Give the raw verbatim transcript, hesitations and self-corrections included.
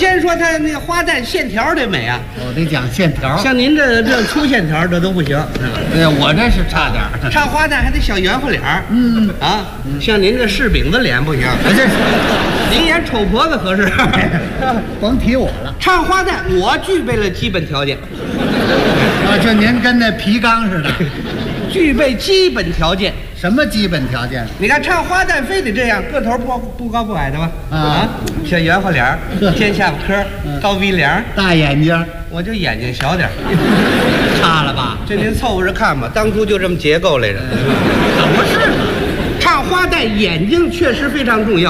先说他那个花旦线条得美啊， 我得讲线条。 像您这这粗线条这都不行。 对，我这是差点儿。 唱花旦还得小圆乎脸儿。 嗯啊，像您这柿饼子脸不行。 这您演丑婆子合适。 甭提我了。 唱花旦，我具备了基本条件。 啊，就您跟那皮缸似的。 具备基本条件。 什么基本条件？ 你看唱花旦非得这样，个头不不高不矮的吧？ 啊， 小圆乎脸儿，尖下巴颏，高鼻梁， 大眼睛， 我就眼睛小点儿， 差了吧？ 这您凑合着看吧，当初就这么结构来着。 可不是嘛， 唱花旦眼睛确实非常重要。